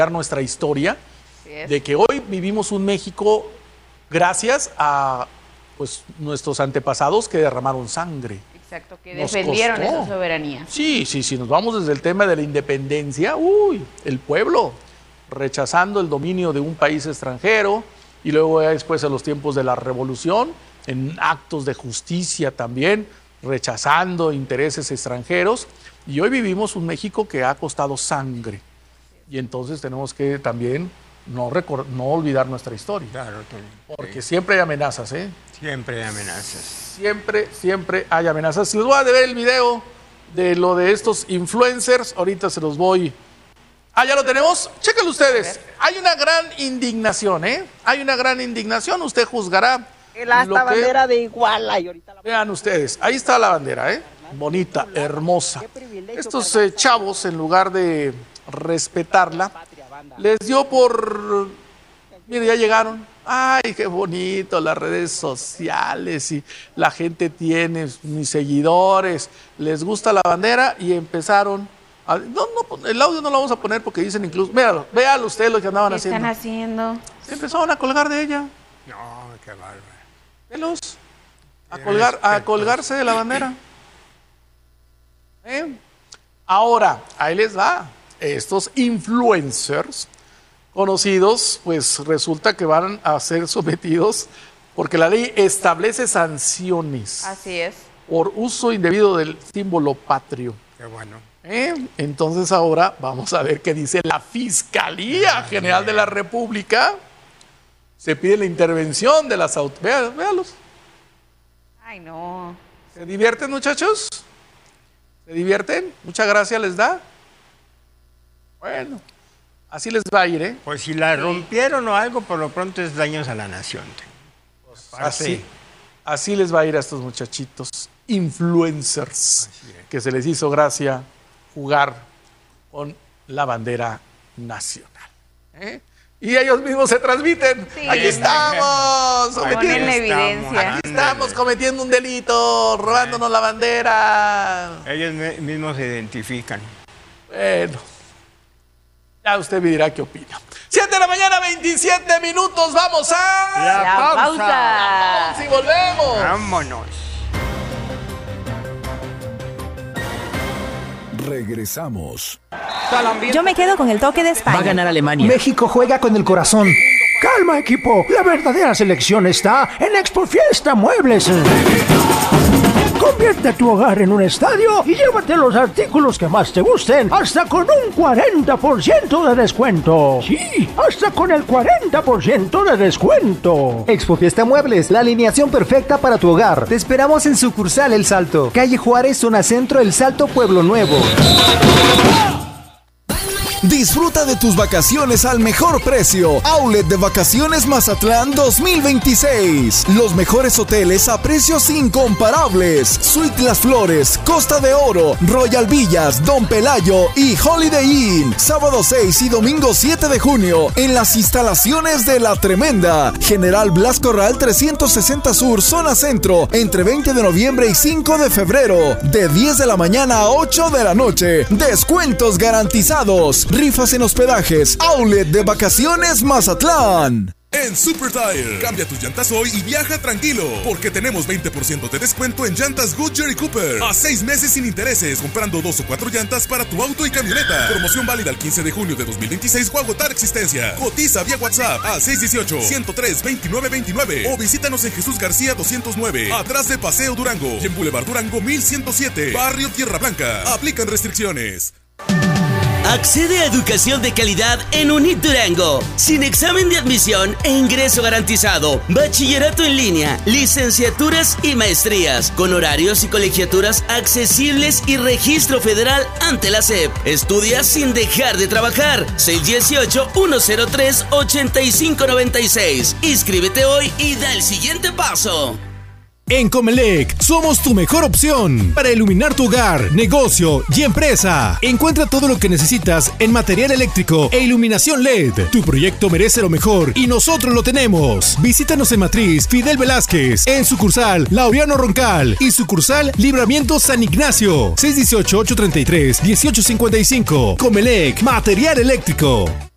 nuestra historia, de que hoy vivimos un México gracias a pues nuestros antepasados que derramaron sangre. Exacto, que defendieron esa soberanía. Sí, nos vamos desde el tema de la independencia, el pueblo rechazando el dominio de un país extranjero, y luego ya después en los tiempos de la revolución, en actos de justicia también, rechazando intereses extranjeros, y hoy vivimos un México que ha costado sangre, y entonces tenemos que también no olvidar nuestra historia. Claro, porque siempre hay amenazas, ¿eh? Siempre hay amenazas. Siempre hay amenazas. Si les voy a ver el video de lo de estos influencers, ahorita se los voy. ¿Ya lo tenemos? Chéquenlo ustedes. Hay una gran indignación, ¿eh? Hay una gran indignación. Usted juzgará. La bandera de Iguala. Y ahorita vean ustedes, ahí está la bandera, ¿eh? Bonita, hermosa. Estos chavos, en lugar de respetarla, les dio por... Mire, ya llegaron. Ay, qué bonito, las redes sociales y la gente tiene mis seguidores, les gusta la bandera y empezaron... el audio no lo vamos a poner porque dicen incluso... Véalo ustedes lo que andaban haciendo. ¿Qué están haciendo? Se empezaron a colgar de ella. No, qué bárbaro. Velos. A colgarse de la bandera. Ahora, ahí les va. Estos influencers conocidos, pues resulta que van a ser sometidos porque la ley establece sanciones. Así es. Por uso indebido del símbolo patrio. Qué bueno. Entonces ahora vamos a ver qué dice la Fiscalía General de la República. Se pide la intervención de las autoridades. Véalos. Ay, no. ¿Se divierten, muchachos? ¿Se divierten? ¿Mucha gracia les da? Bueno, así les va a ir, ¿eh? Pues si la rompieron o algo, por lo pronto es daños a la nación. Pues así les va a ir a estos muchachitos influencers, que se les hizo gracia jugar con la bandera nacional. Y ellos mismos se transmiten. Sí. Aquí estamos. Ponen la evidencia. Aquí estamos cometiendo un delito, robándonos la bandera. Ellos mismos se identifican. Bueno, ya usted me dirá qué opina. 7 de la mañana, 27 minutos. Vamos a... La pausa. La pausa y volvemos. Vámonos. Regresamos. Yo me quedo con el toque de España. Va a ganar Alemania. México juega con el corazón. Calma, equipo. La verdadera selección está en Expo Fiesta Muebles. Convierte tu hogar en un estadio y llévate los artículos que más te gusten hasta con un 40% de descuento. Sí, hasta con el 40% de descuento. Expo Fiesta Muebles, la alineación perfecta para tu hogar. Te esperamos en sucursal El Salto, calle Juárez, zona centro, El Salto, Pueblo Nuevo. Disfruta de tus vacaciones al mejor precio. Outlet de Vacaciones Mazatlán 2026. Los mejores hoteles a precios incomparables. Suite Las Flores, Costa de Oro, Royal Villas, Don Pelayo y Holiday Inn. Sábado 6 y domingo 7 de junio en las instalaciones de La Tremenda. General Blas Corral 360 Sur, zona centro, entre 20 de noviembre y 5 de febrero. De 10 de la mañana a 8 de la noche. Descuentos garantizados. Rifas en hospedajes. Outlet de Vacaciones Mazatlán. En Super Tire, cambia tus llantas hoy y viaja tranquilo, porque tenemos 20% de descuento en llantas Goodyear y Cooper, a 6 meses sin intereses, comprando 2 o 4 llantas para tu auto y camioneta. Promoción válida el 15 de junio de 2026 o agotar existencia. Cotiza vía WhatsApp al 618-103-2929 o visítanos en Jesús García 209, atrás de Paseo Durango, y en Boulevard Durango 1107, Barrio Tierra Blanca. Aplican restricciones. Accede a educación de calidad en UNIT Durango, sin examen de admisión e ingreso garantizado, bachillerato en línea, licenciaturas y maestrías, con horarios y colegiaturas accesibles y registro federal ante la SEP. Estudia sin dejar de trabajar. 618-103-8596. Inscríbete hoy y da el siguiente paso. En Comelec somos tu mejor opción para iluminar tu hogar, negocio y empresa. Encuentra todo lo que necesitas en material eléctrico e iluminación LED. Tu proyecto merece lo mejor y nosotros lo tenemos. Visítanos en Matriz Fidel Velázquez, en sucursal Laureano Roncal y sucursal Libramiento San Ignacio. 618-833-1855. Comelec, material eléctrico.